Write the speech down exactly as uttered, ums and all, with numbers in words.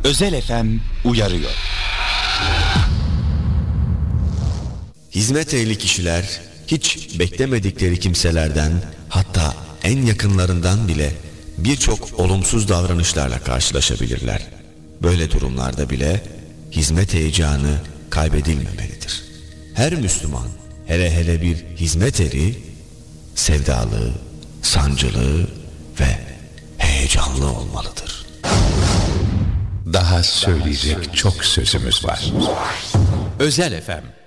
Özel F M uyarıyor. Hizmet ehli kişiler hiç beklemedikleri kimselerden, hatta en yakınlarından bile birçok olumsuz davranışlarla karşılaşabilirler. Böyle durumlarda bile hizmet heyecanı kaybedilmemelidir. Her Müslüman, hele hele bir hizmet eri, sevdalı, sancılı ve heyecanlı olmalıdır. Daha söyleyecek çok sözümüz var. Özel F M